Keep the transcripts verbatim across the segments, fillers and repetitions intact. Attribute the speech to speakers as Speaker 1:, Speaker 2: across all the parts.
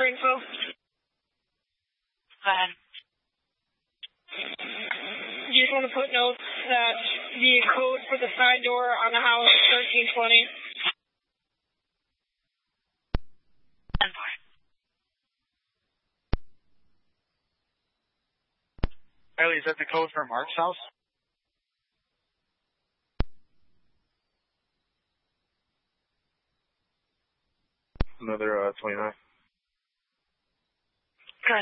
Speaker 1: info.
Speaker 2: Go ahead.
Speaker 1: You just want to put notes that the code for the side door on the house is thirteen twenty.
Speaker 2: ten four.
Speaker 3: Riley, is that the code for Mark's house?
Speaker 4: Another uh, twenty-nine.
Speaker 2: Good.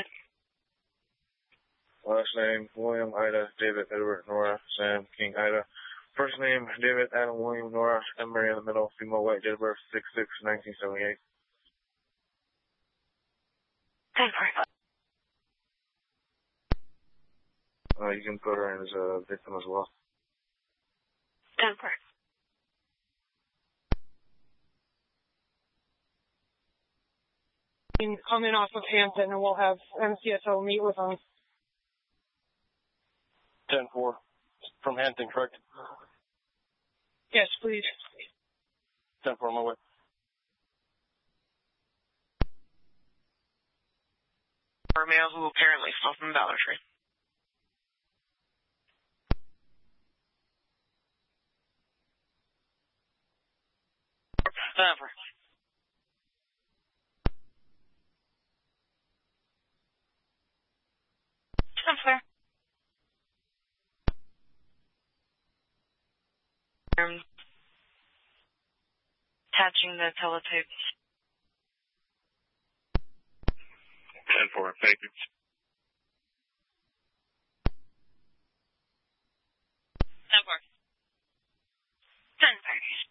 Speaker 4: Last name, William, Ida, David, Edward, Nora, Sam, King, Ida. First name, David, Adam, William, Nora, and Mary in the middle, female, white, date of birth, six six nineteen seventy-eight.
Speaker 2: ten four.
Speaker 4: Uh, you can put her in as a victim as well.
Speaker 2: ten four.
Speaker 1: Coming off of Hampton, and we'll have M C S O meet with them.
Speaker 3: ten four. From Hampton, correct?
Speaker 1: Yes, please.
Speaker 3: ten four, on my way.
Speaker 2: For a male who apparently fell from Dollar Tree. ten four. ten four. Um, attaching the teletape.
Speaker 4: ten four, thank you.
Speaker 2: ten four. ten four.